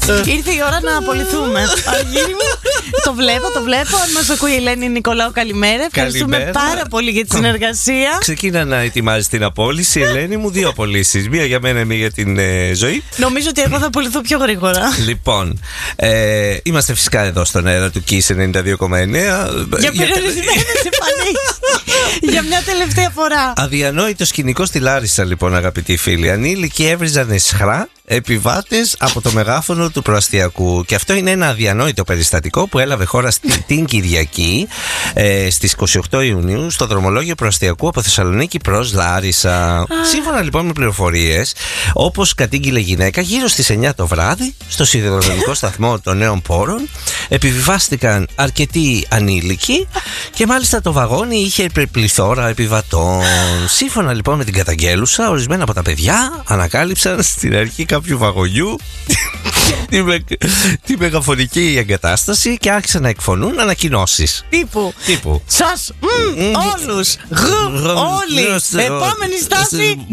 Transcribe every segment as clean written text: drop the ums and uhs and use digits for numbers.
Ήρθε η ώρα να απολυθούμε. Αργύρι μου, το βλέπω. Αν μας ακούει η Ελένη Νικολάου, καλημέρα. Ευχαριστούμε πάρα πολύ για τη συνεργασία. Ξεκίνα να ετοιμάζει την απόλυση, Ελένη μου. 2 απολύσεις. Μία για μένα, μία για την Ζωή. Νομίζω ότι εγώ θα απολυθώ πιο γρήγορα. Λοιπόν, είμαστε φυσικά εδώ στον αέρα του Kiss 92,9. Για περιορισμένες εμφανίσεις. Για μια τελευταία φορά. Αδιανόητο σκηνικό στη Λάρισα, λοιπόν, αγαπητοί φίλοι. Ανήλικοι έβριζαν εσχρά επιβάτες από το μεγάφωνο του προαστιακού. Και αυτό είναι ένα αδιανόητο περιστατικό που έλαβε χώρα την Κυριακή στις 28 Ιουνίου στο δρομολόγιο προαστιακού από Θεσσαλονίκη προς Λάρισα. Σύμφωνα λοιπόν με πληροφορίες, όπως κατήγγειλε γυναίκα, γύρω στις 9 το βράδυ στο σιδηροδρομικό σταθμό των Νέων Πόρων επιβιβάστηκαν αρκετοί ανήλικοι και μάλιστα το βαγόνι είχε υπερπληθώρα επιβατών. Σύμφωνα λοιπόν με την καταγγέλουσα, ορισμένα από τα παιδιά ανακάλυψαν στην αρχή κάποιου βαγονιού τη μεγαφωνική εγκατάσταση και άρχισαν να εκφωνούν ανακοινώσεις. Τύπου σας όλους όλοι επόμενη στάση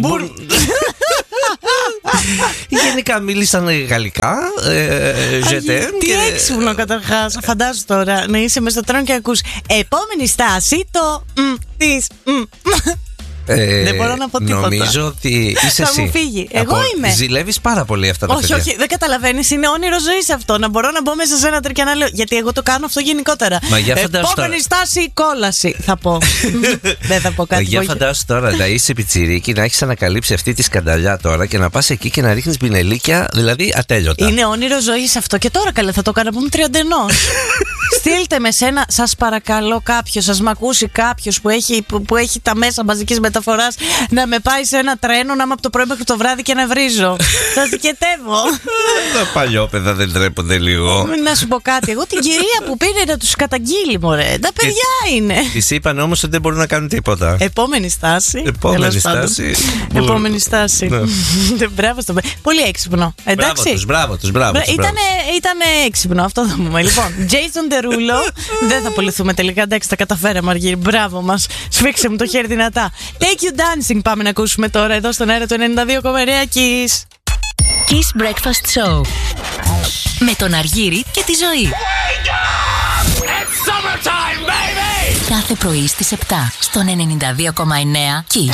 Γενικά μίλησαν γαλλικά. Τι έξυπνο καταρχάς. Φαντάζομαι τώρα να είσαι μες στο τρένο και ακούς επόμενη στάση το της. Δεν μπορώ να πω τίποτα. Νομίζω ότι είσαι εσύ. Θα μου φύγει. Εγώ είμαι. Ζηλεύεις πάρα πολύ αυτά τα παιδιά. Όχι, δεν καταλαβαίνεις. Είναι όνειρο ζωής αυτό. Να μπορώ να μπω μέσα σε ένα τρένο και να λέω. Γιατί εγώ το κάνω αυτό γενικότερα. Επόμενη στάση, κόλαση. Θα πω. Δεν θα πω κάτι. Για φαντάσου τώρα να είσαι πιτσιρίκι, να έχεις ανακαλύψει αυτή τη σκανταλιά τώρα και να πας εκεί και να ρίχνεις μπινελίκια, δηλαδή ατέλειωτα. Είναι όνειρο ζωής αυτό. Και τώρα καλέ θα το κάνω που είμαι 30. Στείλτε με σένα, σας παρακαλώ, κάποιος, σας μ' ακούσει κάποιος που έχει τα μέσα μαζικής μεταφοράς να με πάει σε ένα τρένο, να είμαι από το πρωί μέχρι το βράδυ και να βρίζω. Σας δικαιτεύω. Τα παλιόπαιδα δεν τρέπονται λίγο. Να σου πω κάτι. Εγώ την κυρία που πήρε να τους καταγγείλει, μωρέ. Τα παιδιά είναι. Τις είπαν όμως ότι δεν μπορούν να κάνουν τίποτα. Επόμενη στάση. Επόμενη στάση. Επόμενη στάση. Μπράβο στο παιδί. Πολύ έξυπνο. Εντάξει. Μπράβο τους. Ήταν έξυπνο, αυτό θα πούμε. Λοιπόν, Jason Derulo. Δεν θα απολυθούμε τελικά. Εντάξει, τα καταφέραμε, Αργύρι. Μπράβο μας. Σφίξε μου το χέρι δυνατά. Take You Dancing πάμε να ακούσουμε τώρα εδώ στον αέρα του 92,9 Kiss. Kiss Breakfast Show. Με τον Αργύρι και τη Ζωή. Κάθε πρωί στις 7 στον 92,9 Kiss.